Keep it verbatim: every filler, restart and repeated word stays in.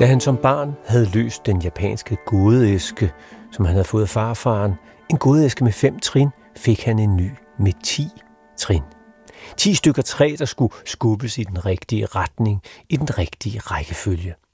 Da han som barn havde løst den japanske gådeæske, som han havde fået af farfaren, en gådeæske med fem trin, fik han en ny med ti trin. Ti stykker træ, der skulle skubbes i den rigtige retning, i den rigtige rækkefølge.